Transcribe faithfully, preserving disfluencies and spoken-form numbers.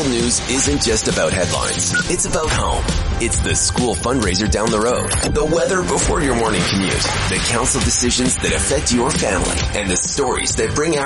news isn't just about headlines. It's about home. It's the school fundraiser down the road, the weather before your morning commute, the council decisions that affect your family, and the stories that bring